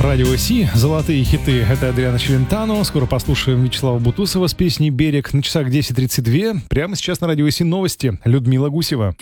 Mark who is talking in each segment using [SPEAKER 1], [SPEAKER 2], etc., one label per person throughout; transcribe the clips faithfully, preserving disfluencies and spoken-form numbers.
[SPEAKER 1] Радио Си, золотые хиты. Это Адриано Челентано. Скоро послушаем Вячеслава Бутусова с песней «Берег». На часах десять тридцать два. Прямо сейчас на Радио Си новости. Людмила Гусева.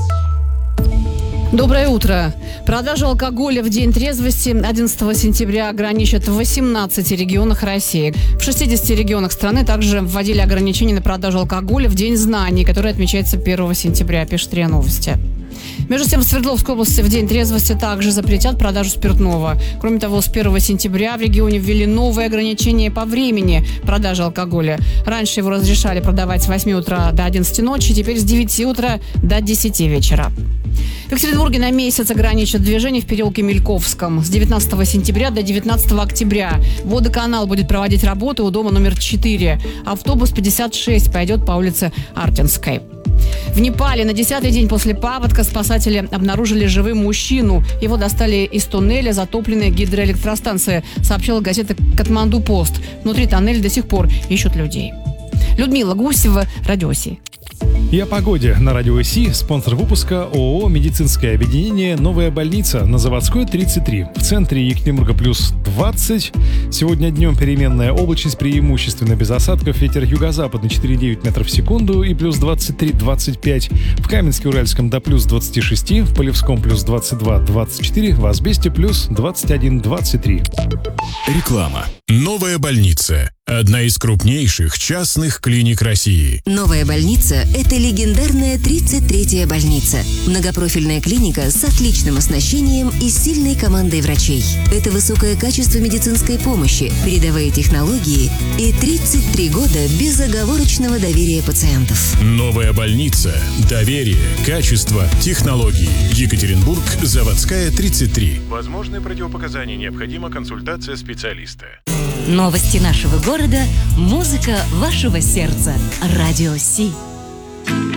[SPEAKER 2] Доброе утро. Продажу алкоголя в день трезвости одиннадцатого сентября ограничат в восемнадцати регионах России. В шестидесяти регионах страны также вводили ограничения на продажу алкоголя в День знаний, который отмечается первого сентября, пишет РИА Новости. Между тем, в Свердловской области в день трезвости также запретят продажу спиртного. Кроме того, с первого сентября в регионе ввели новые ограничения по времени продажи алкоголя. Раньше его разрешали продавать с восьми утра до одиннадцати ночи, теперь с девяти утра до десяти вечера. В Екатеринбурге на месяц ограничат движение в переулке Мельковском. С девятнадцатого сентября до девятнадцатого октября водоканал будет проводить работы у дома номер четыре. Автобус пятьдесят шесть пойдет по улице Артинской. В Непале на десятый день после паводка спасатели обнаружили живым мужчину. Его достали из туннеля затопленной гидроэлектростанции, сообщила газета «Катманду-Пост». Внутри тоннеля до сих пор ищут людей. Людмила Гусева, Радио Си.
[SPEAKER 1] И о погоде на Радио Си. Спонсор выпуска ООО «Медицинское объединение. Новая больница» на Заводской тридцать три. В центре Екатеринбурга плюс двадцать. Сегодня днем переменная облачность, преимущественно без осадков. Ветер юго-западный четыре и девять метров в секунду и плюс двадцать три - двадцать пять. В Каменске-Уральском до плюс двадцать шесть. В Полевском плюс двадцать два - двадцать четыре. В Асбесте плюс двадцать один - двадцать три.
[SPEAKER 3] Реклама. Новая больница. Одна из крупнейших частных клиник России.
[SPEAKER 4] Новая больница – это легендарная тридцать третья больница. Многопрофильная клиника с отличным оснащением и сильной командой врачей. Это высокое качество медицинской помощи, передовые технологии и тридцать три года безоговорочного доверия пациентов.
[SPEAKER 3] Новая больница. Доверие, качество, технологии. Екатеринбург, Заводская тридцать три. Возможны противопоказания, необходима консультация специалиста.
[SPEAKER 5] Новости нашего города, музыка вашего сердца. Радио Си.